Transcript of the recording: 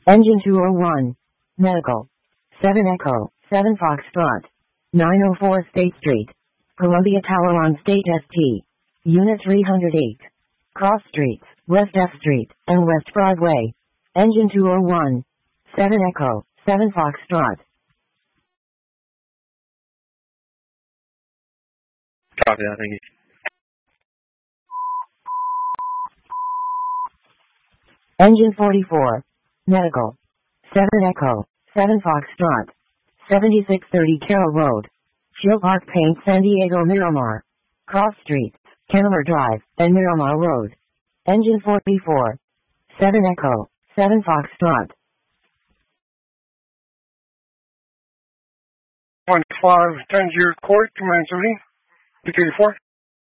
Engine 201. Medical. 7 Echo, 7 Foxtrot. 904 State Street. Columbia Tower on State ST. Unit 308. Cross Streets, West F Street, and West Broadway. Engine 201. 7 Echo, 7 Foxtrot. Copy that, thank you. Engine 44. Medical. 7 Echo, 7 Foxtrot. 7630 Carroll Road. Shield Park Paint, San Diego, Miramar. Cross Streets, Kennemer Drive, and Miramar Road. Engine 44. 7 Echo, 7 Foxtrot. 1-5, 10-0 court, command 70, 884.